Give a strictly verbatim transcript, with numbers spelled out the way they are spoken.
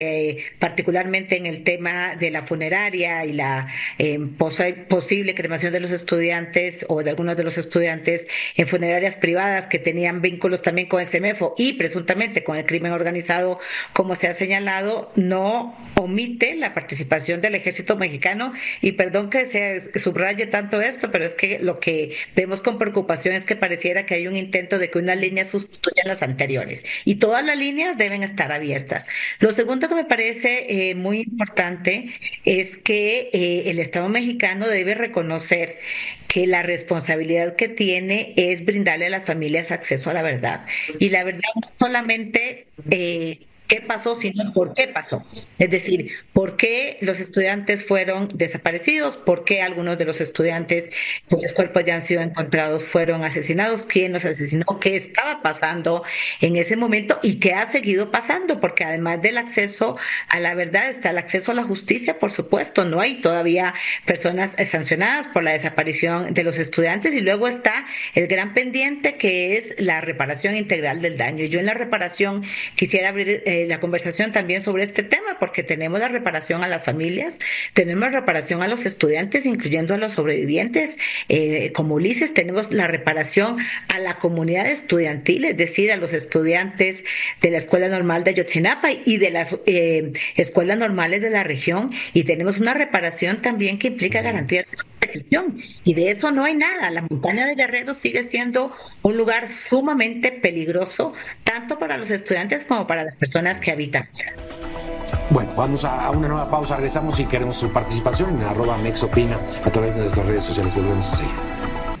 eh, particularmente en el tema de la funeraria y la eh, posa- posible cremación de los estudiantes o de algunos de los estudiantes en funerarias privadas que tenían vínculos también con el CEMEFO y presuntamente con el crimen organizado, como se ha señalado, no omite la participación del ejército mexicano. Y perdón que se subraye tanto esto, pero es que lo que vemos con preocupación es que pareciera que hay un intento de que unas líneas sustituyan las anteriores y todas las líneas deben estar abiertas. Lo segundo que me parece eh, muy importante es que eh, el Estado mexicano debe reconocer que la responsabilidad que tiene es brindarle a las familias acceso a la verdad. Y la verdad no solamente eh, qué pasó, sino por qué pasó. Es decir, por qué los estudiantes fueron desaparecidos, por qué algunos de los estudiantes cuyos cuerpos ya han sido encontrados fueron asesinados, quién los asesinó, qué estaba pasando en ese momento y qué ha seguido pasando, porque además del acceso a la verdad está el acceso a la justicia, por supuesto. No hay todavía personas sancionadas por la desaparición de los estudiantes y luego está el gran pendiente que es la reparación integral del daño. Yo en la reparación quisiera abrir eh, la conversación también sobre este tema, porque tenemos la reparación a las familias, tenemos reparación a los estudiantes, incluyendo a los sobrevivientes, eh, como Ulises, tenemos la reparación a la comunidad estudiantil, es decir, a los estudiantes de la Escuela Normal de Ayotzinapa y de las eh, escuelas normales de la región, y tenemos una reparación también que implica Ujú. garantía de protección, y de eso no hay nada. La montaña de Guerrero sigue siendo un lugar sumamente peligroso, tanto para los estudiantes como para las personas que habitan. Bueno, vamos a, a una nueva pausa, regresamos y queremos su participación en arroba mexopina a través de nuestras redes sociales. Volvemos a seguir.